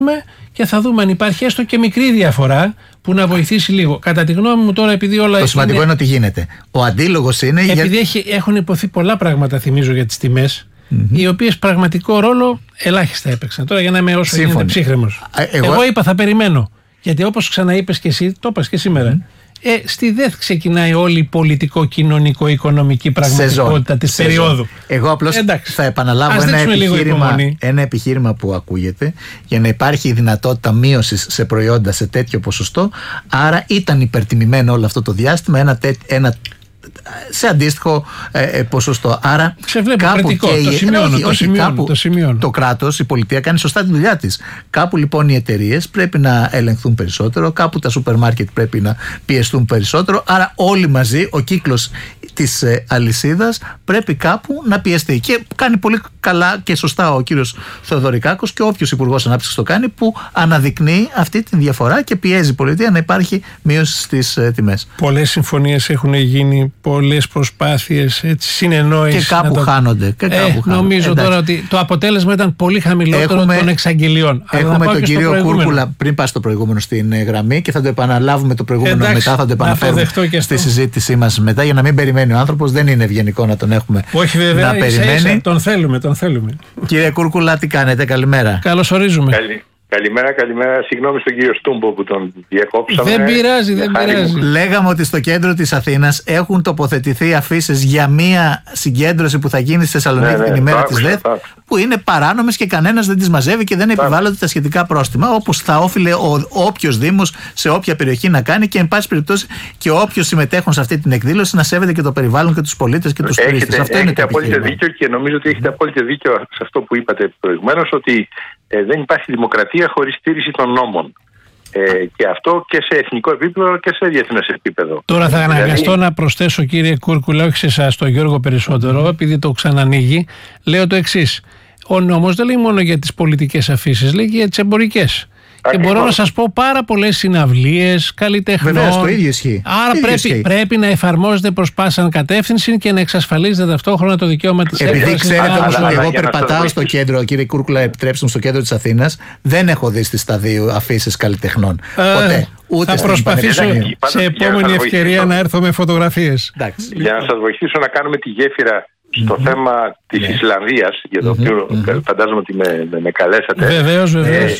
και θα δούμε αν υπάρχει έστω και μικρή διαφορά που να βοηθήσει λίγο. Κατά τη γνώμη μου τώρα, επειδή όλα. Το σημαντικό είναι ότι γίνεται. Ο αντίλογος είναι. Επειδή έχουν υποθεί πολλά πράγματα, θυμίζω, για τις τιμές, οι οποίες πραγματικό ρόλο ελάχιστα έπαιξαν. Τώρα, για να είμαι όσο γίνεται ψύχρεμος. Εγώ είπα θα περιμένω. Γιατί όπως ξαναείπες και εσύ, το είπες και σήμερα. Στη ΔΕΘ ξεκινάει όλη η πολιτικο-κοινωνικο-οικονομική πραγματικότητα της περίοδου. Εγώ απλώς θα επαναλάβω ένα επιχείρημα που ακούγεται, για να υπάρχει η δυνατότητα μείωσης σε προϊόντα σε τέτοιο ποσοστό. Άρα ήταν υπερτιμημένο όλο αυτό το διάστημα σε αντίστοιχο ποσοστό. Άρα κάπου το σημειώνω. Το κράτος, η πολιτεία κάνει σωστά τη δουλειά της. Κάπου λοιπόν οι εταιρείες πρέπει να ελεγχθούν περισσότερο, κάπου τα σούπερ μάρκετ πρέπει να πιεστούν περισσότερο. Άρα όλοι μαζί, ο κύκλος της αλυσίδας πρέπει κάπου να πιεστεί. Και κάνει πολύ καλά και σωστά ο κύριος Θεοδωρικάκος και όποιος υπουργός ανάπτυξης το κάνει, που αναδεικνύει αυτή τη διαφορά και πιέζει η πολιτεία να υπάρχει μείωση στις τιμές. Πολλές συμφωνίες έχουν γίνει, πολλές προσπάθειες συνεννόησης. Και κάπου χάνονται. Νομίζω τώρα ότι το αποτέλεσμα ήταν πολύ χαμηλότερο των εξαγγελιών. Έχουμε τον κύριο Κούρκουλα, πριν πάει στο προηγούμενο στην γραμμή, και θα το επαναλάβουμε το προηγούμενο μετά, θα το επαναφέρουμε στη συζήτησή μας μετά, για να μην περιμένει ο άνθρωπος. Δεν είναι ευγενικό να τον έχουμε. Όχι, βέβαια, να περιμένει. Τον θέλουμε. Κύριε Κούρκουλα, τι κάνετε? Καλημέρα. Καλώς ορίζουμε. Καλημέρα. Συγγνώμη στον κύριο Στούμπο που τον διακόψαμε. Δεν πειράζει. Λέγαμε ότι στο κέντρο της Αθήνας έχουν τοποθετηθεί αφήσεις για μία συγκέντρωση που θα γίνει στη Θεσσαλονίκη την ημέρα της ΔΕΘ, που είναι παράνομες και κανένας δεν τις μαζεύει και δεν επιβάλλονται τα σχετικά πρόστιμα, όπως θα όφιλε όποιος δήμος σε όποια περιοχή να κάνει, και εν πάση περιπτώσει και όποιος συμμετέχουν σε αυτή την εκδήλωση να σέβεται και το περιβάλλον και τους πολίτες και τους τουρίστες. Αυτό είναι το απόλυτο δίκιο, και νομίζω ότι έχετε απόλυτο δίκιο σε αυτό που είπατε προηγουμένως, ότι δεν υπάρχει δημοκρατία χωρίς στήριξη των νόμων. Και αυτό και σε εθνικό επίπεδο και σε διεθνές επίπεδο. Τώρα θα αναγκαστώ να προσθέσω, κύριε Κούρκουλα, όχι σε εσάς, τον Γιώργο περισσότερο, επειδή το ξανανοίγει, λέω το εξής. Ο νόμος δεν λέει μόνο για τις πολιτικές αφήσεις, λέει και για τις εμπορικές. Και μπορώ να σας πω πάρα πολλές συναυλίες, καλλιτεχνών. Βεβαίως, το ίδιο ισχύει. Άρα πρέπει να εφαρμόζεται προς πάσαν κατεύθυνση και να εξασφαλίζεται ταυτόχρονα το δικαίωμα της έκφρασης. Επειδή ξέρετε όμως ότι εγώ περπατάω στο κέντρο, κύριε Κούρκουλα, επιτρέψτε μου, στο κέντρο της Αθήνας, δεν έχω δει στις σταδίου αφήσεις καλλιτεχνών. Ποτέ. Θα προσπαθήσω σε επόμενη ευκαιρία να έρθω με φωτογραφίες. Για να σας βοηθήσω να κάνουμε τη γέφυρα στο θέμα της Ισλανδίας, για το οποίο φαντάζομαι ότι με καλέσατε. Βεβαίως.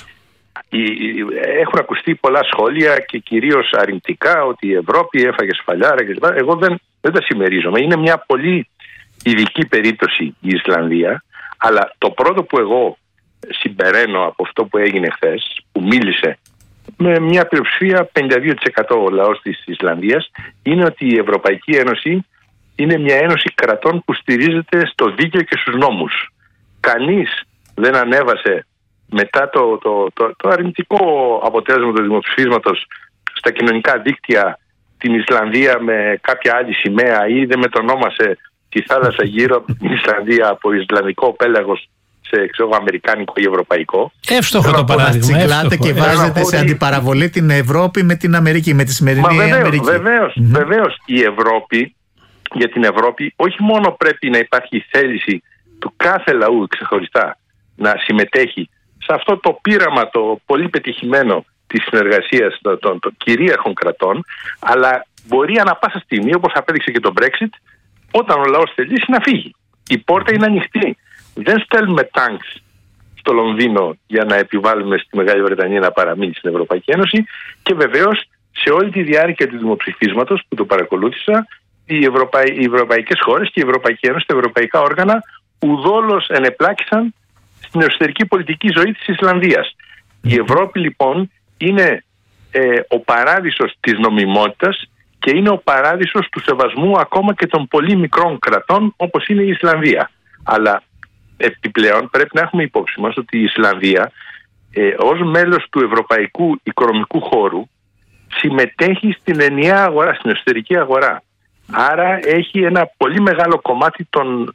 Έχουν ακουστεί πολλά σχόλια και κυρίως αρνητικά, ότι η Ευρώπη έφαγε σφαλιάρα κλπ. Εγώ δεν τα συμμερίζομαι. Είναι μια πολύ ειδική περίπτωση η Ισλανδία, αλλά το πρώτο που εγώ συμπεραίνω από αυτό που έγινε χθες, που μίλησε με μια πλειοψηφία 52% ο λαός της Ισλανδίας, είναι ότι η Ευρωπαϊκή Ένωση είναι μια ένωση κρατών που στηρίζεται στο δίκαιο και στους νόμους. Κανείς δεν ανέβασε μετά το αρνητικό αποτέλεσμα του δημοψηφίσματος στα κοινωνικά δίκτυα την Ισλανδία με κάποια άλλη σημαία, ή δεν μετονόμασε τη θάλασσα γύρω από την Ισλανδία από Ισλανδικό πέλαγος σε αμερικάνικο ή ευρωπαϊκό. Εύστοχο το παράδειγμα. Τσιγκλάτε και βάζετε σε αντιπαραβολή την Ευρώπη με την Αμερική, με τη σημερινή Αμερική. Βεβαίως. Η Ευρώπη, για την Ευρώπη όχι μόνο πρέπει να υπάρχει θέληση του κάθε λαού ξεχωριστά να συμμετέχει σε αυτό το πείραμα το πολύ πετυχημένο της συνεργασίας των κυρίαρχων κρατών, αλλά μπορεί ανά πάσα στιγμή, όπως απέδειξε και το Brexit, όταν ο λαός θελήσει, να φύγει. Η πόρτα είναι ανοιχτή. Δεν στέλνουμε τάγκς στο Λονδίνο για να επιβάλλουμε στη Μεγάλη Βρετανία να παραμείνει στην Ευρωπαϊκή Ένωση, και βεβαίως σε όλη τη διάρκεια του δημοψηφίσματος που το παρακολούθησα, οι ευρωπαϊκές χώρες και η Ευρωπαϊκή Ένωση, τα ευρωπαϊκά όργανα, ουδόλως ενεπλάκησαν στην εσωτερική πολιτική ζωή της Ισλανδίας. Η Ευρώπη λοιπόν είναι ο παράδεισος της νομιμότητας και είναι ο παράδεισος του σεβασμού ακόμα και των πολύ μικρών κρατών όπως είναι η Ισλανδία. Αλλά επιπλέον πρέπει να έχουμε υπόψη μας ότι η Ισλανδία ως μέλος του Ευρωπαϊκού Οικονομικού Χώρου συμμετέχει στην ενιαία αγορά, στην εσωτερική αγορά. Άρα έχει ένα πολύ μεγάλο κομμάτι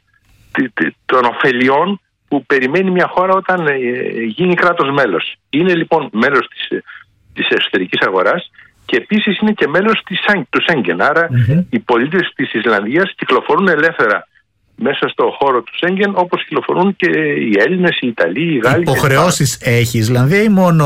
των ωφελιών που περιμένει μια χώρα όταν γίνει κράτος μέλος. Είναι λοιπόν μέλος της εσωτερικής αγοράς και επίσης είναι και μέλος του Σέγγεν. Άρα οι πολίτες της Ισλανδίας κυκλοφορούν ελεύθερα μέσα στο χώρο του Σέγγεν, όπως κυκλοφορούν και οι Έλληνες, οι Ιταλοί, οι Γάλλοι. Υποχρεώσεις έχει η Ισλανδία ή μόνο